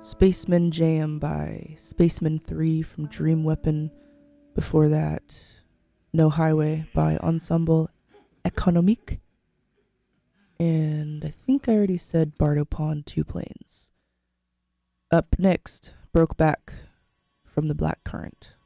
Spaceman Jam by Spaceman 3 from Dream Weapon. Before that, No Highway by Ensemble Économique. And I think I already said Bardo Pond, Two Planes. Up next, Broke Back from the Black Current.